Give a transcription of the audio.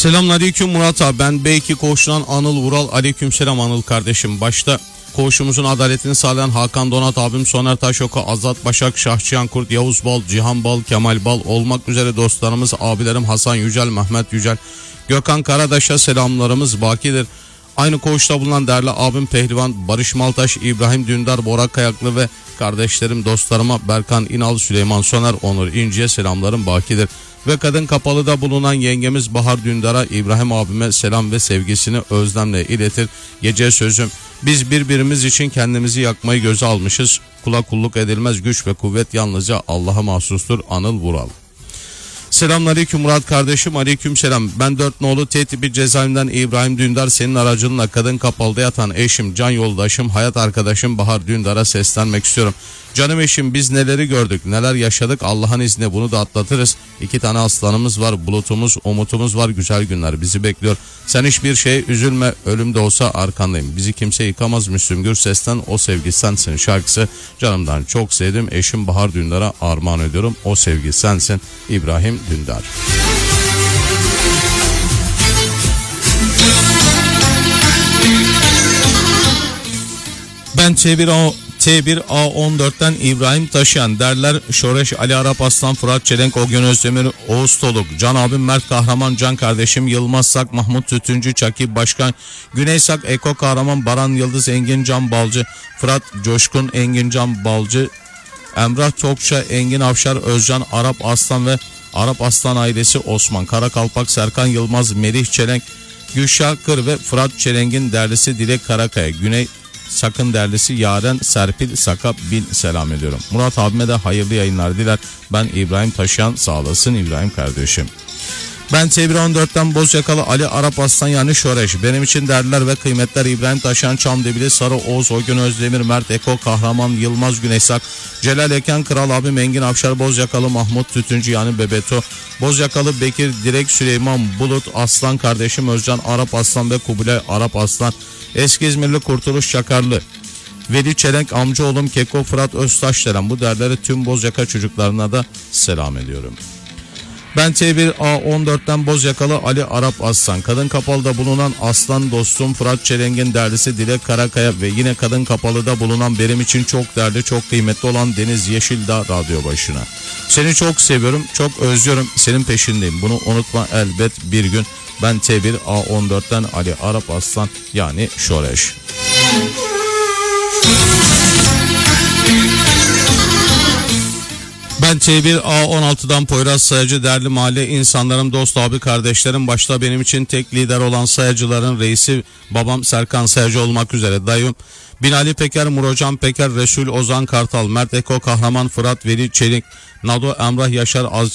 Selamünaleyküm Murat abi, ben B2 koğuşundan Anıl Vural. Aleykümselam Anıl kardeşim. Başta koğuşumuzun adaletini sağlayan Hakan Donat abim, Soner Taşoka, Azat Başak, Şahçıyan Kurt, Yavuz Bal, Cihan Bal, Kemal Bal olmak üzere dostlarımız, abilerim Hasan Yücel, Mehmet Yücel, Gökhan Karadaş'a selamlarımız bakidir. Aynı koğuşta bulunan değerli abim Pehlivan Barış Maltaş, İbrahim Dündar, Bora Kayaklı ve kardeşlerim, dostlarıma Berkan İnal, Süleyman Soner, Onur İnci'ye selamlarım bakidir. Ve kadın kapalıda bulunan yengemiz Bahar Dündar'a, İbrahim abime selam ve sevgisini özlemle iletir. Gece sözüm, biz birbirimiz için kendimizi yakmayı göze almışız. Kula kulluk edilmez, güç ve kuvvet yalnızca Allah'a mahsustur. Anıl Vural. Selamünaleyküm Murat kardeşim. Aleykümselam. Ben 4 nolu T tipi cezaevinden İbrahim Dündar, senin aracınla kadın kapalıda yatan eşim, can yoldaşım, hayat arkadaşım Bahar Dündar'a seslenmek istiyorum. Canım eşim, biz neleri gördük, neler yaşadık, Allah'ın izniyle bunu da atlatırız. 2 tane aslanımız var, bulutumuz, umutumuz var, güzel günler bizi bekliyor. Sen hiçbir şeye üzülme, ölüm de olsa arkandayım. Bizi kimse yıkamaz. Müslüm Gürses'ten O Sevgi Sensin şarkısı canımdan çok sevdim. Eşim Bahar Dündar'a armağan ediyorum. O Sevgi Sensin, İbrahim Dündar. Ben T1A14'ten İbrahim Taşıyan, derler Şoreş, Ali Arap Aslan, Fırat Çelenk, Ogün Özdemir, Oğuz Toluk, Can abim Mert Kahraman, Can kardeşim Yılmaz Sak, Mahmut Tütüncü, Çaki Başkan, Güney Sak, Eko Kahraman, Baran Yıldız, Engin Can Balcı, Fırat Coşkun, Engin Can Balcı, Emrah Tokça, Engin Avşar, Özcan, Arap Aslan ve Arap Aslan ailesi, Osman Karakalpak, Serkan Yılmaz, Melih Çelenk, Gülşah Kır ve Fırat Çelenk'in derlisi Dilek Karakaya, Güney Sakın derlisi Yaren Serpil Sak'a bin selam ediyorum. Murat abime de hayırlı yayınlar diler. Ben İbrahim Taşıyan, sağ olasın İbrahim kardeşim. Ben T114'ten Bozyakalı Ali Arap Aslan yani Şoreş. Benim için değerler ve kıymetler İbrahim Taşıyan, Çamdebili, Sarı Oğuz, Ogün Özdemir, Mert Eko Kahraman, Yılmaz Güneysak, Celal Eken, Kral abim Engin Avşar, Bozyakalı Mahmut Tütüncü yani Bebeto, Bozyakalı Bekir Direk, Süleyman Bulut, Aslan kardeşim Özcan Arap Aslan ve Kubilay Arap Aslan, Eski İzmirli Kurtuluş Çakarlı, Veli Çelenk, amcaoğlum Keko, Fırat Öztaşdelen, bu derleri tüm Bozyaka çocuklarına da selam ediyorum. Ben T1A14'ten Bozyakalı Ali Arap Aslan, kadın kapalıda bulunan aslan dostum Fırat Çelenk'in derlisi Dilek Karakaya ve yine kadın kapalıda bulunan benim için çok değerli, çok kıymetli olan Deniz Yeşildağ radyo başına. Seni çok seviyorum, çok özlüyorum, senin peşindeyim, bunu unutma elbet bir gün. Ben T1A14'ten Ali Arap Aslan yani Şoreş. Ben T1A16'dan Poyraz Sayacı, değerli mahalle insanlarım, dost abi kardeşlerim, başta benim için tek lider olan sayacıların reisi babam Serkan Sayacı olmak üzere dayım Binali Peker, Murocan Peker, Resul Ozan Kartal, Mert Eko Kahraman, Fırat Veli Çelik, Nado Emrah Yaşar,